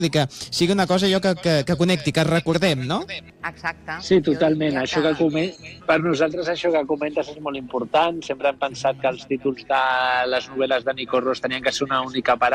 i que sigui una cosa allò que connecti, que recordem, no? Exacte. Sí, totalment. Per nosaltres això que comentes és molt important. Sempre hem pensat que els títols de les novel·les de Nico Ros tenien que ser una única parada